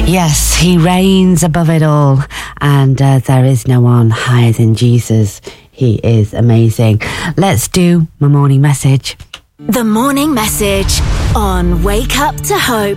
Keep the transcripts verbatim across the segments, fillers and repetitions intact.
Yes, he reigns above it all, and uh, there is no one higher than Jesus. He is amazing. Let's do my morning message. The morning message on Wake Up to Hope.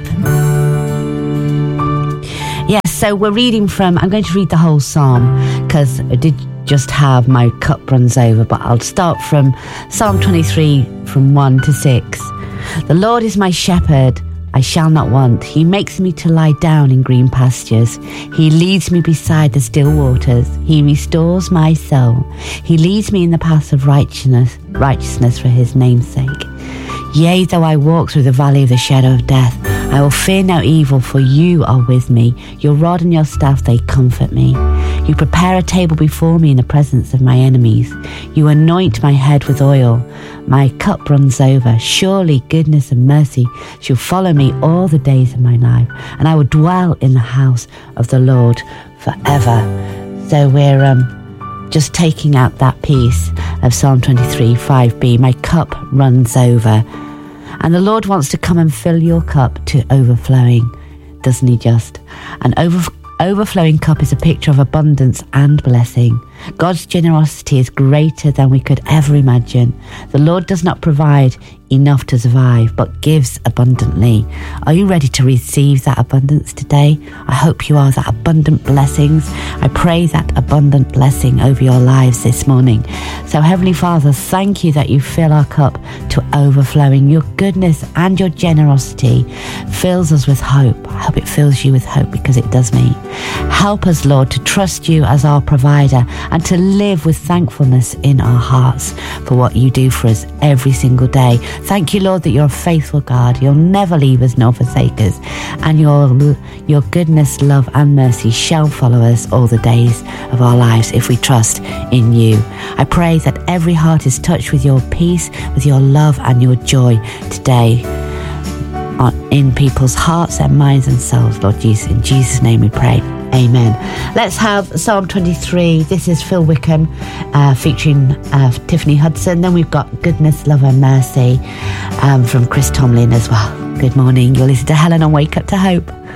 Yes, so we're reading from, I'm going to read the whole psalm because I did just have my cup runs over, but I'll start from Psalm twenty-three from one to six. The Lord is my shepherd, I shall not want. He makes me to lie down in green pastures. He leads me beside the still waters. He restores my soul. He leads me in the paths of righteousness, righteousness for his name's sake. Yea, though I walk through the valley of the shadow of death, I will fear no evil, for you are with me. Your rod and your staff, they comfort me. You prepare a table before me in the presence of my enemies. You anoint my head with oil. My cup runs over. Surely goodness and mercy shall follow me all the days of my life, and I will dwell in the house of the Lord forever. So we're um, just taking out that piece of Psalm twenty-three, five b. My cup runs over. And the Lord wants to come and fill your cup to overflowing, doesn't he just? An over, overflowing cup is a picture of abundance and blessing. God's generosity is greater than we could ever imagine. The Lord does not provide enough to survive, but gives abundantly. Are you ready to receive that abundance today? I hope you are. That abundant blessings. I pray that abundant blessing over your lives this morning. So Heavenly Father, thank you that you fill our cup to overflowing. Your goodness and your generosity fills us with hope. I hope it fills you with hope, because it does me. Help us, Lord, to trust you as our provider and to live with thankfulness in our hearts for what you do for us every single day. Thank you, Lord, that you're a faithful God. You'll never leave us nor forsake us. And your, your goodness, love and mercy shall follow us all the days of our lives if we trust in you. I pray that every heart is touched with your peace, with your love and your joy today in people's hearts and minds and souls, Lord Jesus. In Jesus' name we pray. Amen. Let's have Psalm twenty-three. This is Phil Wickham uh, featuring uh, Tiffany Hudson. Then we've got Goodness, Love and Mercy um, from Chris Tomlin as well. Good morning. You're listening to Helen on Wake Up to Hope.